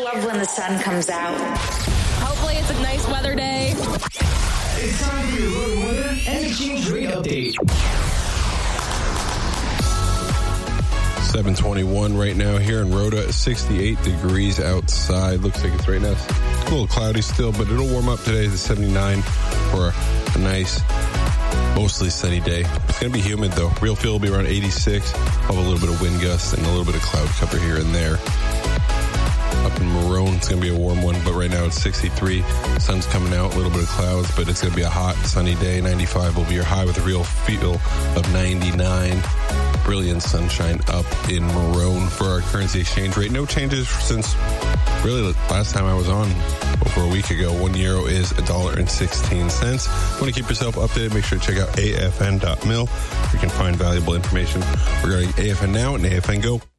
love when the sun comes out. Hopefully it's a nice weather day. It's time for your road weather and exchange rate update. 7:21 right now here in Rhoda, 68 degrees outside. Looks like it's right now. It's a little cloudy still, but it'll warm up today to 79 for a nice, mostly sunny day. It's going to be humid though. Real feel will be around 86. I'll have a little bit of wind gusts and a little bit of cloud cover here and there. Up in Maroon, it's going to be a warm one, but right now it's 63. Sun's coming out, a little bit of clouds, but it's going to be a hot, sunny day. 95 will be your high with a real feel of 99. Brilliant sunshine up in Maroon for our currency exchange rate. No changes since really last time I was on over a week ago. €1 is $1.16. Want to keep yourself updated? Make sure to check out afn.mil. You can find valuable information regarding AFN Now and AFN Go.